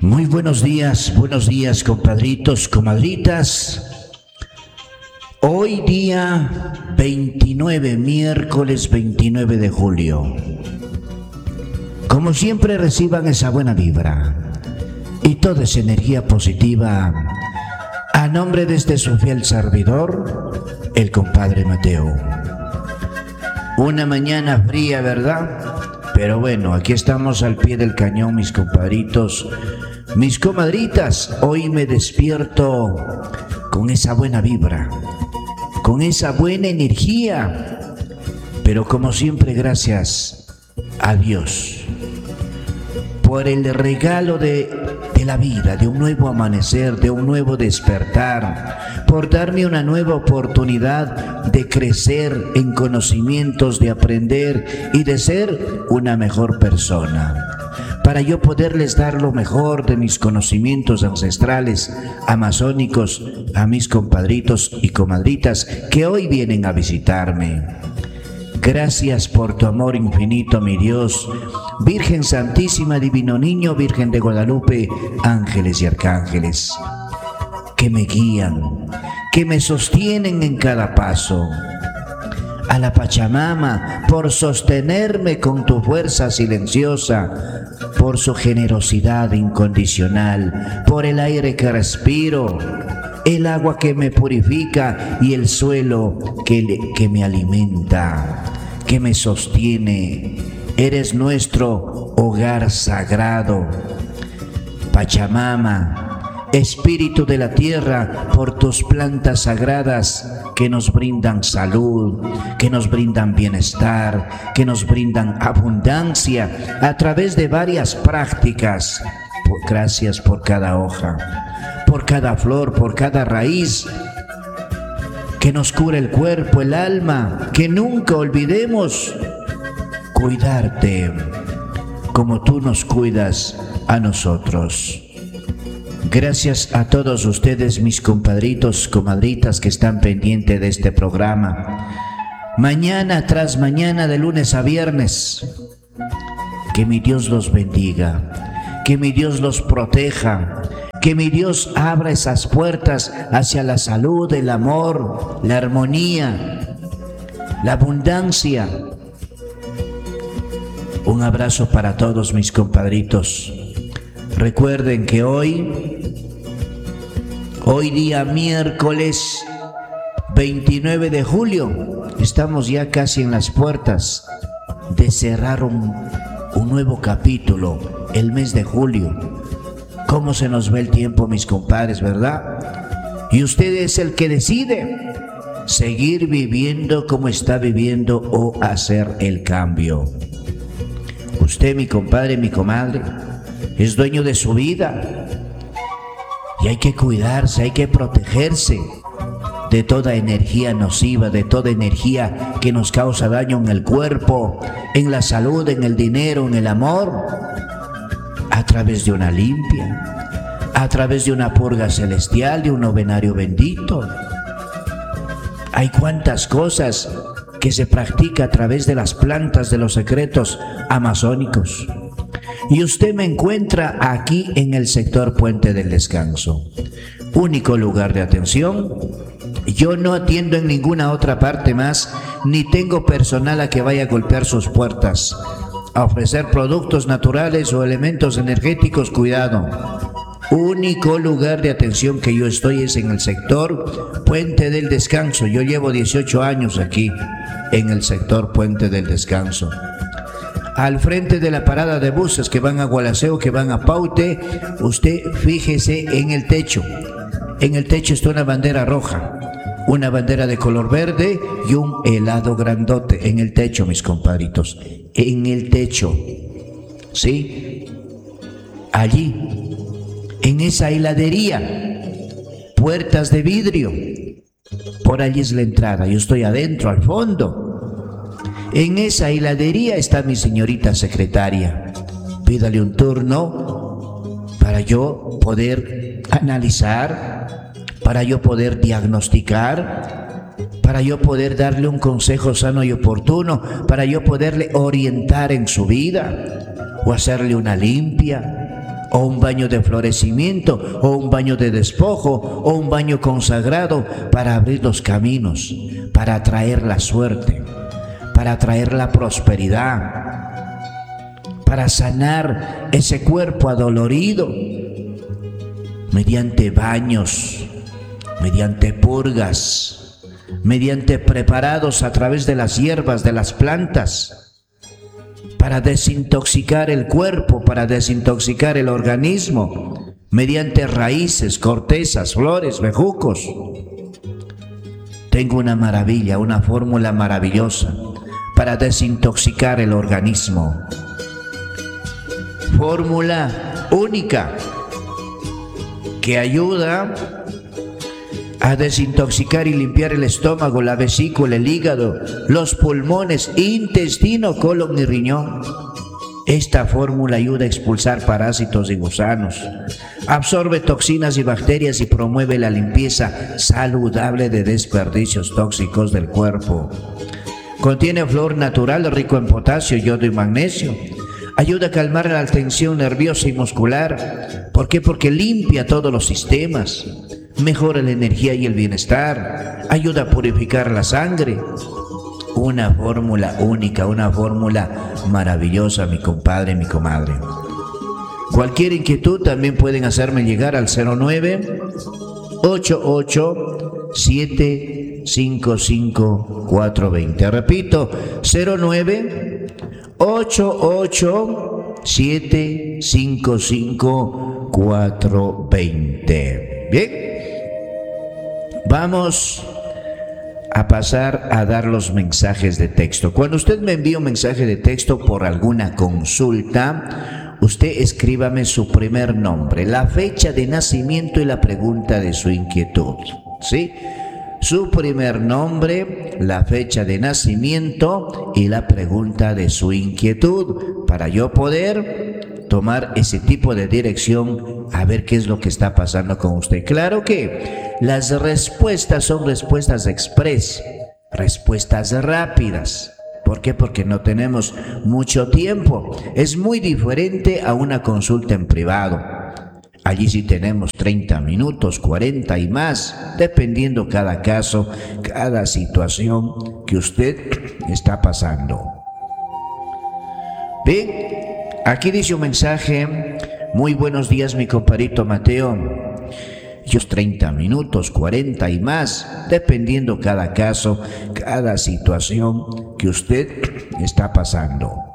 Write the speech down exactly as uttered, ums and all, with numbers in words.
Muy buenos días, buenos días, compadritos, comadritas. Hoy día veintinueve, miércoles veintinueve de julio. Como siempre, reciban esa buena vibra y toda esa energía positiva a nombre de este su fiel servidor, el compadre Mateo. Una mañana fría, ¿verdad? Pero bueno, aquí estamos al pie del cañón, mis compadritos, mis comadritas. Hoy me despierto con esa buena vibra, con esa buena energía, pero como siempre, gracias a Dios por el regalo de, de la vida, de un nuevo amanecer, de un nuevo despertar, por darme una nueva oportunidad de crecer en conocimientos, de aprender y de ser una mejor persona, para yo poderles dar lo mejor de mis conocimientos ancestrales, amazónicos, a mis compadritos y comadritas que hoy vienen a visitarme. Gracias por tu amor infinito, mi Dios, Virgen Santísima, Divino Niño, Virgen de Guadalupe, ángeles y arcángeles, que me guían, que me sostienen en cada paso. A la Pachamama, por sostenerme con tu fuerza silenciosa, por su generosidad incondicional, por el aire que respiro, el agua que me purifica y el suelo que, le, que me alimenta, que me sostiene. Eres nuestro hogar sagrado. Pachamama, Espíritu de la tierra, por tus plantas sagradas que nos brindan salud, que nos brindan bienestar, que nos brindan abundancia a través de varias prácticas. Gracias por cada hoja, por cada flor, por cada raíz, que nos cura el cuerpo, el alma, que nunca olvidemos cuidarte como tú nos cuidas a nosotros. Gracias a todos ustedes, mis compadritos, comadritas que están pendientes de este programa. Mañana tras mañana, de lunes a viernes, que mi Dios los bendiga, que mi Dios los proteja, que mi Dios abra esas puertas hacia la salud, el amor, la armonía, la abundancia. Un abrazo para todos mis compadritos. Recuerden que hoy, hoy día miércoles veintinueve de julio, estamos ya casi en las puertas de cerrar un, un nuevo capítulo, el mes de julio. ¿Cómo se nos va el tiempo, mis compadres, verdad? Y usted es el que decide seguir viviendo como está viviendo o hacer el cambio. Usted, mi compadre, mi comadre, es dueño de su vida y hay que cuidarse, hay que protegerse de toda energía nociva, de toda energía que nos causa daño en el cuerpo, en la salud, en el dinero, en el amor, a través de una limpia, a través de una purga celestial, de un novenario bendito. Hay cuantas cosas que se practica a través de las plantas, de los secretos amazónicos. Y usted me encuentra aquí en el sector Puente del Descanso, único lugar de atención. Yo no atiendo en ninguna otra parte más, ni tengo personal a que vaya a golpear sus puertas, a ofrecer productos naturales o elementos energéticos. Cuidado. Único lugar de atención que yo estoy es en el sector Puente del Descanso. Yo llevo dieciocho años aquí en el sector Puente del Descanso. Al frente de la parada de buses que van a Gualaceo, que van a Paute, usted fíjese en el techo. En el techo está una bandera roja, una bandera de color verde y un helado grandote en el techo, mis compadritos. En el techo, ¿sí? Allí, en esa heladería, puertas de vidrio, por allí es la entrada. Yo estoy adentro, al fondo. En esa heladería está mi señorita secretaria. Pídale un turno para yo poder analizar, para yo poder diagnosticar, para yo poder darle un consejo sano y oportuno, para yo poderle orientar en su vida, o hacerle una limpia, o un baño de florecimiento, o un baño de despojo, o un baño consagrado para abrir los caminos, para atraer la suerte, para atraer la prosperidad, para sanar ese cuerpo adolorido mediante baños, mediante purgas, mediante preparados a través de las hierbas, de las plantas, para desintoxicar el cuerpo, para desintoxicar el organismo, mediante raíces, cortezas, flores, bejucos. Tengo una maravilla, una fórmula maravillosa para desintoxicar el organismo. Fórmula única que ayuda a desintoxicar y limpiar el estómago, la vesícula, el hígado, los pulmones, intestino, colon y riñón. Esta fórmula ayuda a expulsar parásitos y gusanos, absorbe toxinas y bacterias y promueve la limpieza saludable de desperdicios tóxicos del cuerpo. Contiene flor natural rico en potasio, yodo y magnesio. Ayuda a calmar la tensión nerviosa y muscular. ¿Por qué? Porque limpia todos los sistemas. Mejora la energía y el bienestar, ayuda a purificar la sangre. Una fórmula única, una fórmula maravillosa, mi compadre, mi comadre. Cualquier inquietud también pueden hacerme llegar al cero nueve ocho ocho siete cinco cinco cuatro dos cero. Repito, cero nueve ocho ocho siete cinco cinco cuatro dos cero. Bien. Vamos a pasar a dar los mensajes de texto. Cuando usted me envía un mensaje de texto por alguna consulta, usted escríbame su primer nombre, la fecha de nacimiento y la pregunta de su inquietud, ¿sí? Su primer nombre, la fecha de nacimiento y la pregunta de su inquietud, para yo poder tomar ese tipo de dirección a ver qué es lo que está pasando con usted. Claro que las respuestas son respuestas express, respuestas rápidas. ¿Por qué? Porque no tenemos mucho tiempo. Es muy diferente a una consulta en privado. Allí sí tenemos treinta minutos, cuarenta y más, dependiendo cada caso, cada situación que usted está pasando. Bien, aquí dice un mensaje: muy buenos días, mi compadrito Mateo. Ellos treinta minutos, cuarenta y más, dependiendo cada caso, cada situación que usted está pasando.